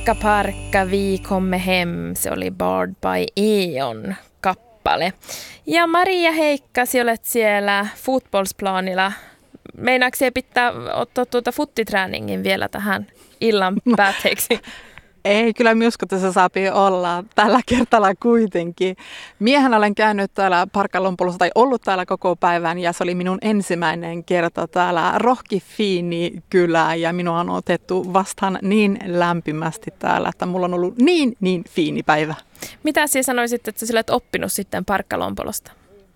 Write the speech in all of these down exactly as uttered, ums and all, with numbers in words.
Parkka parkka vi kommer hem, se oli Barred by Eon kappale. Ja Maria Heikka, sinä olet siellä fotbollsplanilla. Meinaatko sinä pitää ottaa tuota futtiträningin vielä tähän illan päätteeksi? Ei, kyllä minusta tässä saapi olla tällä kertaa kuitenkin. Miehän olen käynyt täällä Parkkalonpolossa tai ollut täällä koko päivän ja se oli minun ensimmäinen kerta täällä Rohki-fiini-kylä ja minua on otettu vastaan niin lämpimästi täällä, että mulla on ollut niin, niin fiini päivä. Mitä sinä sanoisit, että sinä olet oppinut sitten Parkkalonpolosta?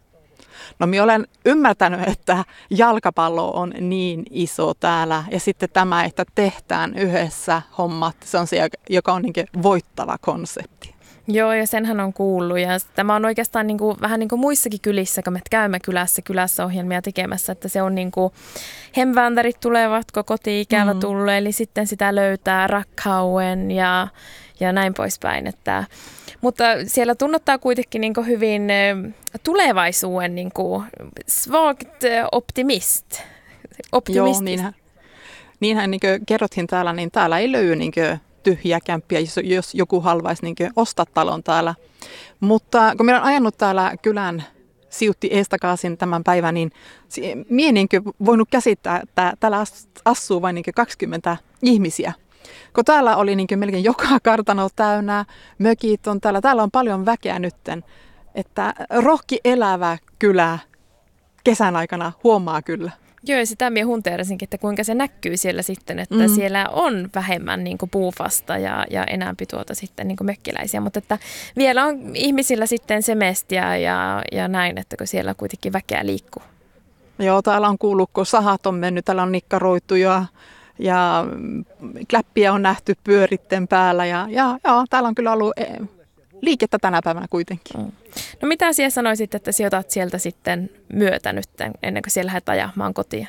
No minä olen ymmärtänyt, että jalkapallo on niin iso täällä ja sitten tämä, että tehdään yhdessä hommat, se on se, joka on niin kuin voittava konsepti. Joo, ja senhän on kuullut ja tämä on oikeastaan niin kuin, vähän niin kuin muissakin kylissä, kun me käymme kylässä, kylässä ohjelmia tekemässä, että se on niin kuin hemväntärit tulevat, kun koti-ikävä mm. tulee, eli sitten sitä löytää rakkauden ja, ja näin poispäin, että mutta siellä tunnottaa kuitenkin niin kuin hyvin tulevaisuuden niin kuin svagt optimist. Joo, niinhän, niinhän niin kuin kerrottiin täällä, niin täällä ei löydy niin kuin tyhjiä kämppiä, jos, jos joku haluaisi niin kuin ostaa talon täällä. Mutta kun minä olen ajanut täällä kylän siutti eestakaasin tämän päivän, niin minä en niin kuin voinut käsittää, että täällä asuu vain niin kuin kaksikymmentä ihmisiä. Kun täällä oli niin kuin melkein joka kartano täynnä, mökit on täällä, täällä on paljon väkeä nytten, että rohki elävä kylä kesän aikana huomaa kyllä. Joo, ja sitä minä hunteerasinkin, että kuinka se näkyy siellä sitten, että mm. siellä on vähemmän niin kuin puufasta ja, ja enäämpi tuota sitten niin kuin mökkiläisiä, mutta että vielä on ihmisillä sitten semestiä ja, ja näin, että kun siellä kuitenkin väkeä liikkuu. Joo, täällä on kuullut, kun sahat on mennyt, täällä on nikkaroitu ja Ja kläppiä on nähty pyöritten päällä ja, ja, ja täällä on kyllä ollut liikettä tänä päivänä kuitenkin. Mm. No mitä sinä sanoisit, että sinä otat sieltä sitten myötä nyt ennen kuin siellä lähdet ajamaan kotiin?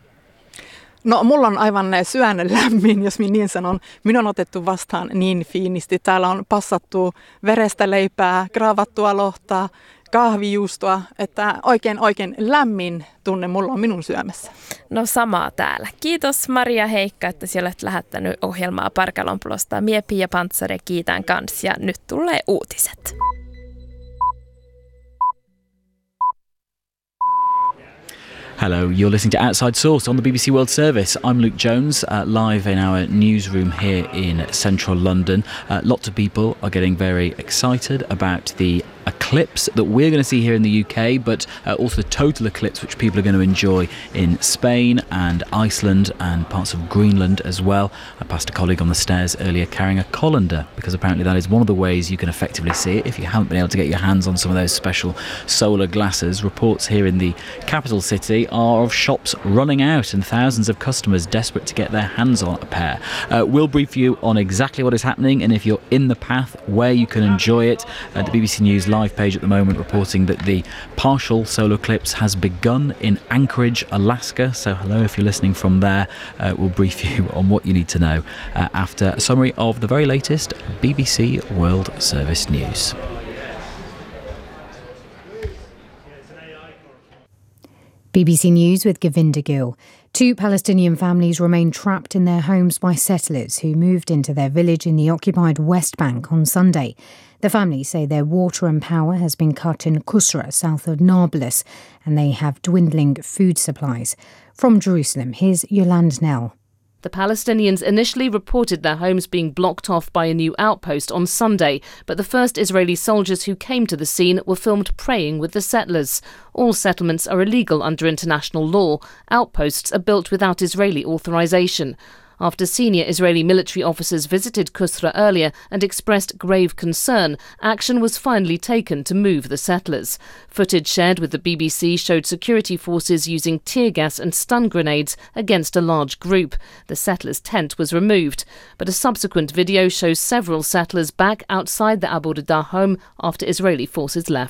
No mulla on aivan syön lämmin, jos minä niin sanon. Minun on otettu vastaan niin fiinisti. Täällä on passattu verestä leipää, kraavattua lohtaa, kahvijuustoa, että oikein oikein lämmin tunne mulla on minun syömässä. No samaa täällä. Kiitos Maria Heikka, että sinä olet lähettänyt ohjelmaa Parkkalonpolosta. Mie Pia Pantsare kiitän kans ja nyt tulee uutiset. Hello, you're listening to Outside Source on the B B C World Service. I'm Luke Jones, uh, live in our newsroom here in central London. Uh, lots of people are getting very excited about the eclipse that we're going to see here in the U K, but uh, also the total eclipse which people are going to enjoy in Spain and Iceland and parts of Greenland as well. I passed a colleague on the stairs earlier carrying a colander because apparently that is one of the ways you can effectively see it if you haven't been able to get your hands on some of those special solar glasses. Reports here in the capital city are of shops running out and thousands of customers desperate to get their hands on a pair. Uh, we'll brief you on exactly what is happening and if you're in the path, where you can enjoy it. Uh, the B B C News live page at the moment reporting that the partial solar eclipse has begun in Anchorage, Alaska. So hello if you're listening from there. Uh, we'll brief you on what you need to know uh, after a summary of the very latest B B C World Service news. B B C News with Govinda Gill. Two Palestinian families remain trapped in their homes by settlers who moved into their village in the occupied West Bank on Sunday. The families say their water and power has been cut in Qusra, south of Nablus, and they have dwindling food supplies. From Jerusalem, here's Yolande Nell. The Palestinians initially reported their homes being blocked off by a new outpost on Sunday, but the first Israeli soldiers who came to the scene were filmed praying with the settlers. All settlements are illegal under international law. Outposts are built without Israeli authorization. After senior Israeli military officers visited Qusra earlier and expressed grave concern, action was finally taken to move the settlers. Footage shared with the B B C showed security forces using tear gas and stun grenades against a large group. The settlers' tent was removed, but a subsequent video shows several settlers back outside the Abu Rida home after Israeli forces left.